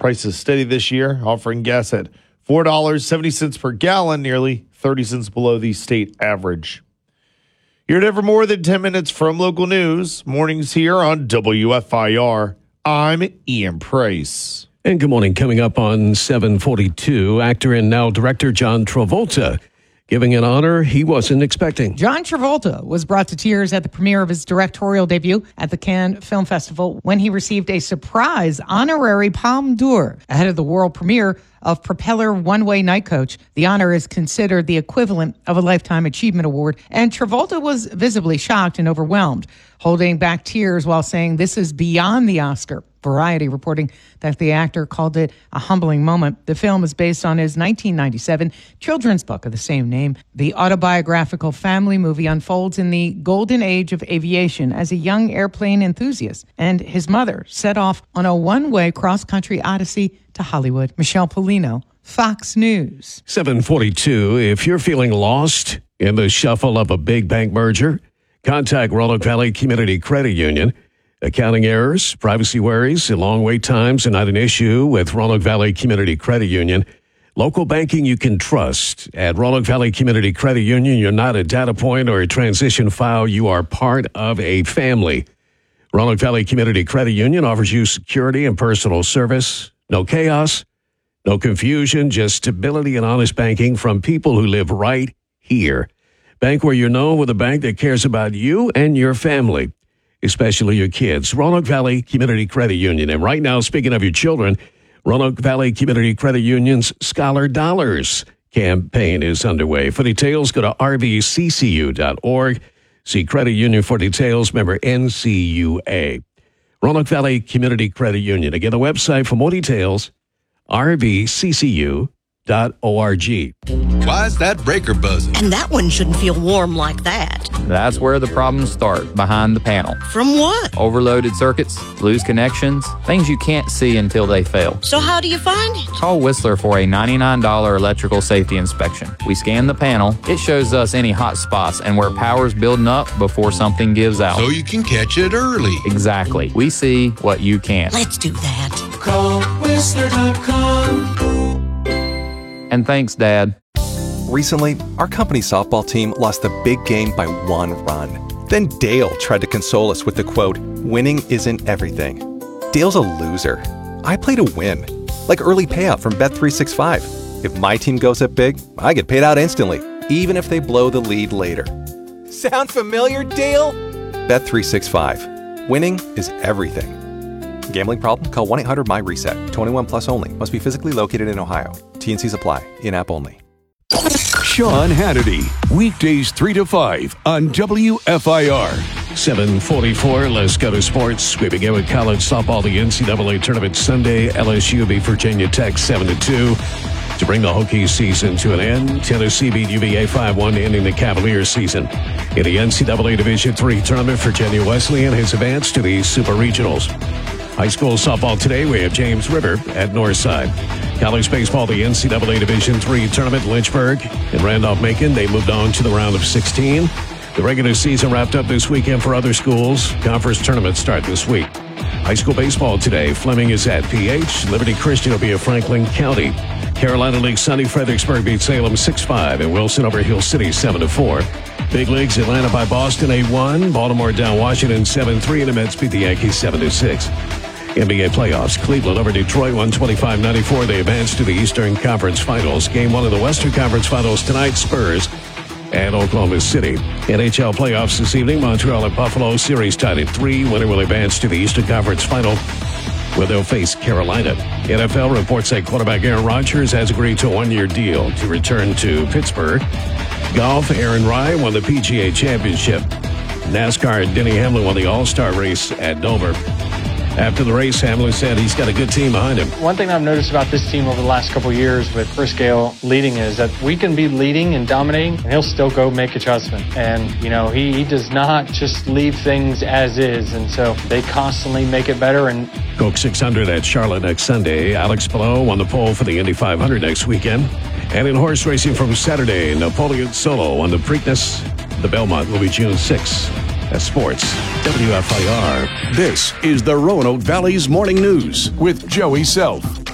prices steady this year, offering gas at $4.70 per gallon, nearly 30 cents below the state average. You're never more than 10 minutes from local news. Mornings here on WFIR. I'm Ian Price. And good morning. Coming up on 7:42, actor and now director John Travolta giving an honor he wasn't expecting. John Travolta was brought to tears at the premiere of his directorial debut at the Cannes Film Festival when he received a surprise honorary Palme d'Or ahead of the world premiere of Propeller One-Way Night Coach. The honor is considered the equivalent of a Lifetime Achievement Award, and Travolta was visibly shocked and overwhelmed, holding back tears while saying this is beyond the Oscar. Variety reporting that the actor called it a humbling moment. The film is based on his 1997 children's book of the same name. The autobiographical family movie unfolds in the golden age of aviation as a young airplane enthusiast, and his mother set off on a one-way cross-country odyssey to Hollywood. Michelle Polino, Fox News. 7:42. If you're feeling lost in the shuffle of a big bank merger, contact Roanoke Valley Community Credit Union. Accounting errors, privacy worries, and long wait times are not an issue with Roanoke Valley Community Credit Union. Local banking you can trust. At Roanoke Valley Community Credit Union, you're not a data point or a transition file. You are part of a family. Roanoke Valley Community Credit Union offers you security and personal service. No chaos, no confusion, just stability and honest banking from people who live right here. Bank where you know, with a bank that cares about you and your family, especially your kids. Roanoke Valley Community Credit Union. And right now, speaking of your children, Roanoke Valley Community Credit Union's Scholar Dollars campaign is underway. For details, go to rvccu.org. See Credit Union for details. Member NCUA. Roanoke Valley Community Credit Union. Again, the website for more details, rvccu.org. Why is that breaker buzzing? And that one shouldn't feel warm like that. That's where the problems start, behind the panel. From what? Overloaded circuits, loose connections, things you can't see until they fail. So how do you find it? Call Whistler for a $99 electrical safety inspection. We scan the panel. It shows us any hot spots and where power's building up before something gives out. So you can catch it early. Exactly. We see what you can't. Let's do that. Call Whistler.com. And thanks, Dad. Recently, our company softball team lost the big game by 1 run. Then Dale tried to console us with the quote, "Winning isn't everything." Dale's a loser. I play to win, like early payout from Bet365. If my team goes up big, I get paid out instantly, even if they blow the lead later. Sound familiar, Dale? Bet365. Winning is everything. Gambling problem? Call 1-800-MY-RESET. 21 plus only. Must be physically located in Ohio. T&Cs apply. In-app only. Sean Hannity, weekdays 3 to 5 on WFIR. 7:44. Let's go to sports. We begin with college softball. The NCAA tournament Sunday. LSU beat Virginia Tech 7-2 to bring the Hokies season to an end. Tennessee beat UVA 5-1, ending the Cavaliers season. In the NCAA Division III tournament, Virginia Wesleyan has advanced to the Super Regionals. High school softball today, we have James River at Northside. College baseball, the NCAA Division III tournament, Lynchburg and Randolph-Macon, they moved on to the round of 16. The regular season wrapped up this weekend for other schools. Conference tournaments start this week. High school baseball today, Fleming is at PH. Liberty Christian will be at Franklin County. Carolina League Sunday, Fredericksburg beat Salem 6-5, and Wilson over Hill City 7-4. Big Leagues, Atlanta by Boston 8-1. Baltimore down Washington 7-3, and the Mets beat the Yankees 7-6. NBA playoffs, Cleveland over Detroit 125-94. They advance to the Eastern Conference Finals. Game 1 of the Western Conference Finals tonight, Spurs and Oklahoma City. NHL playoffs this evening, Montreal and Buffalo. Series tied at 3. Winner will advance to the Eastern Conference Final, where they'll face Carolina. NFL reports that quarterback Aaron Rodgers has agreed to a 1-year deal to return to Pittsburgh. Golf, Aaron Rai won the PGA Championship. NASCAR, Denny Hamlin won the All-Star race at Dover. After the race, Hamlin said he's got a good team behind him. One thing I've noticed about this team over the last couple of years with Chris Gale leading is that we can be leading and dominating, and he'll still go make adjustment. And, you know, he does not just leave things as is, and so they constantly make it better. And Coke 600 at Charlotte next Sunday. Alex Palou won the pole for the Indy 500 next weekend. And in horse racing from Saturday, Napoleon Solo won the Preakness. The Belmont will be June 6th. That's sports. WFIR. This is the Roanoke Valley's Morning News with Joey Self.